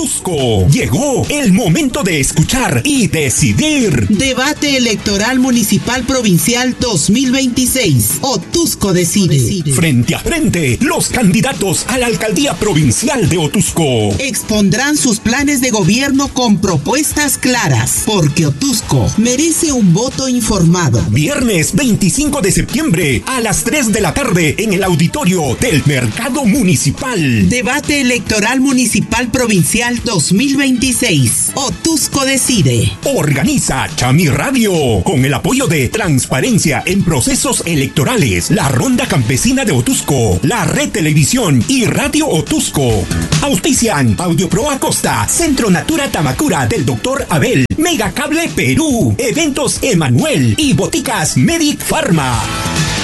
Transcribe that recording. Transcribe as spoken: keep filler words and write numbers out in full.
Otusco. Llegó el momento de escuchar y decidir. Debate electoral municipal provincial dos mil veintiséis. Otusco decide. Frente a frente, los candidatos a la alcaldía provincial de Otusco expondrán sus planes de gobierno con propuestas claras, porque Otusco merece un voto informado. Viernes veinticinco de septiembre a las tres de la tarde en el auditorio del Mercado Municipal. Debate electoral municipal provincial dos mil veintiséis. Otusco decide. Organiza Chami Radio con el apoyo de Transparencia en Procesos Electorales, la Ronda Campesina de Otusco, la Red Televisión y Radio Otusco. Auspician Audiopro Acosta, Centro Natura Tamacura del doctor Abel, Megacable Perú, Eventos Emanuel y Boticas Medic Pharma.